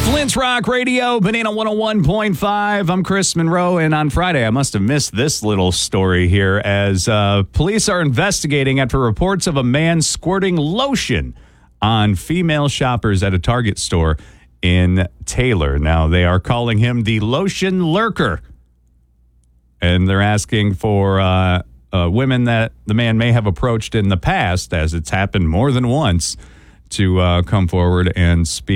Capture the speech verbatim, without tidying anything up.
Flint's Rock Radio, Banana one oh one point five. I'm Chris Monroe, and on Friday, I must have missed this little story here as uh, police are investigating after reports of a man squirting lotion on female shoppers at a Target store in Taylor. Now, they are calling him the Lotion Lurker, and they're asking for uh, uh, women that the man may have approached in the past, as it's happened more than once, to uh, come forward and speak